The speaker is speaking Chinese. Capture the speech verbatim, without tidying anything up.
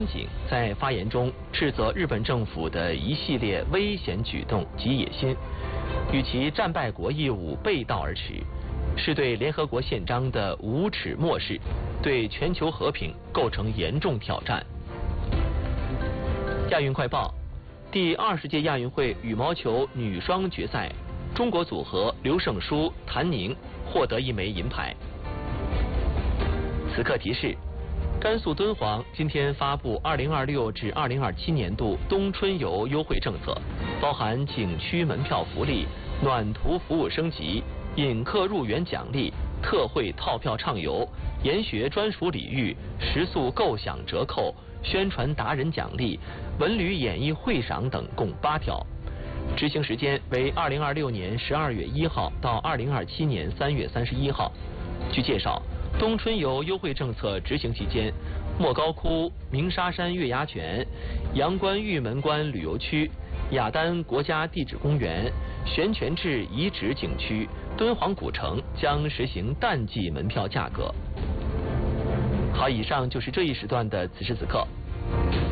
景在发言中斥责日本政府的一系列危险举动及野心，与其战败国义务背道而驰，是对联合国宪章的无耻漠视，对全球和平构成严重挑战。亚运快报：第二十届亚运会羽毛球女双决赛，中国组合刘胜书、谭宁获得一枚银牌。此刻提示：甘肃敦煌今天发布二零二六至二零二七年度冬春游优惠政策，包含景区门票福利、暖途服务升级、引客入园奖励、特惠套票畅游、研学专属礼遇、食宿购享折扣、宣传达人奖励、文旅演艺会赏等共八条。执行时间为二零二六年十二月一号到二零二七年三月三十一号。据介绍，冬春游优惠政策执行期间，莫高窟、鸣沙山月牙泉、阳关玉门关旅游区、雅丹国家地质公园、悬泉至遗址景区、敦煌古城将实行淡季门票价格。好，以上就是这一时段的此时此刻。